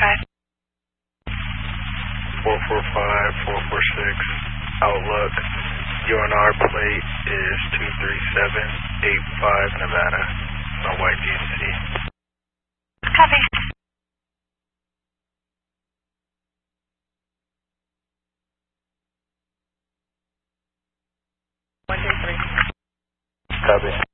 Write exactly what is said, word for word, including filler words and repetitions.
five. four four five, four four six, Outlook. U N R plate is two three seven eight five, Nevada. No white G C. Copy. Copy.